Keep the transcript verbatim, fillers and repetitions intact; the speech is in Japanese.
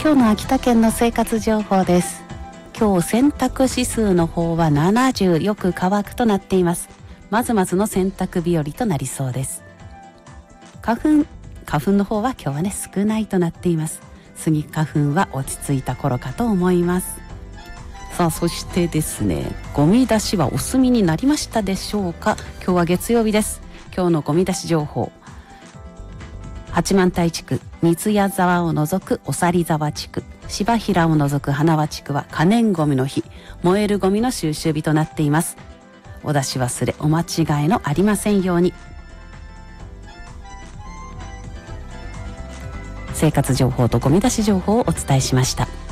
今日の秋田県の生活情報です。今日洗濯指数の方はななじゅう、よく乾くとなっています。まずまずの洗濯日和となりそうです。花粉花粉の方は今日はね少ないとなっています。スギ花粉は落ち着いた頃かと思います。さあ、そしてですね、ゴミ出しはお済みになりましたでしょうか。今日は月曜日です。今日のゴミ出し情報、八幡平地区、三ツ谷沢を除くおさり沢地区、柴平を除く花輪地区は可燃ゴミの日、燃えるゴミの収集日となっています。お出し忘れお間違いのありませんように。生活情報とゴミ出し情報をお伝えしました。